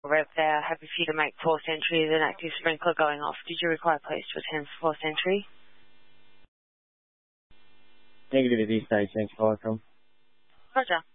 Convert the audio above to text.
Rev there, happy for you to make forced entry with an active sprinkler going off. Did you require police to attend forced entry? Negative at this stage, thanks, welcome. Roger.